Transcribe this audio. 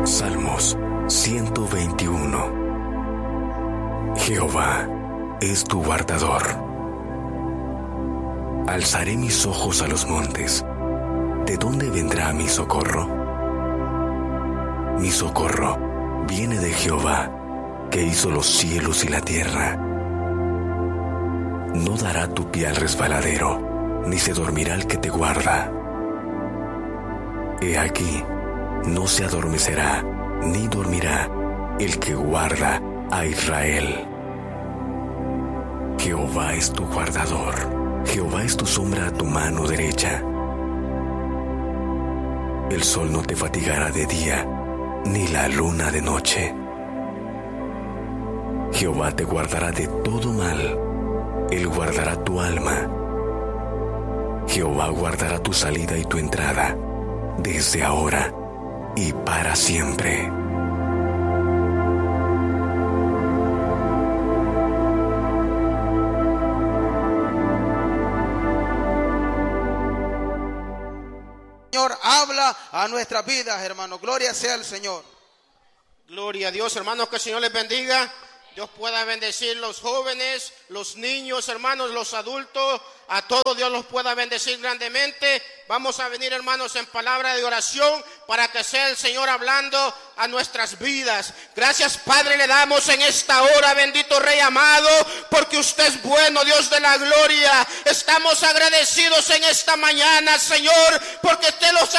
Salmos 121. Jehová es tu guardador. Alzaré mis ojos a los montes. ¿De dónde vendrá mi socorro? Mi socorro viene de Jehová, que hizo los cielos y la tierra. No dará tu pie al resbaladero, ni se dormirá el que te guarda. He aquí, no se adormecerá, ni dormirá el que guarda a Israel. Jehová es tu guardador, Jehová es tu sombra a tu mano derecha. El sol no te fatigará de día, ni la luna de noche. Jehová te guardará de todo mal, Él guardará tu alma. Jehová guardará tu salida y tu entrada, desde ahora y para siempre. Señor, habla a nuestras vidas, hermano. Gloria sea al Señor. Gloria a Dios, hermanos, que el Señor les bendiga. Dios pueda bendecir los jóvenes, los niños, hermanos, los adultos. A todos Dios los pueda bendecir grandemente. Vamos a venir, hermanos, en palabra de oración para que sea el Señor hablando a nuestras vidas. Gracias, Padre, le damos en esta hora, bendito Rey amado, porque usted es bueno, Dios de la gloria. Estamos agradecidos en esta mañana, Señor, porque usted los ha